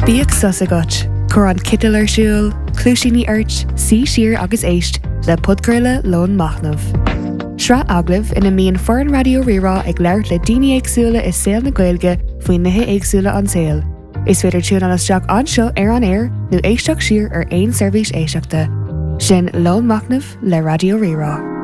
Bíag sus agat, chur an citil ar siúl, clúisíní airt, sí siar agus éist le podcurla Lón Machnamh. Sra aglah ina míon foreign radio rirá ag leirt le daoine éagsúla is saol na Gaeilge faoin nithe éagsúla an saol. Is féidir tún an isteach anseo ar an air nó éisteach siar ar aon seirbhís éisteachta. Sin Lón Machnamh le Radio Rirá.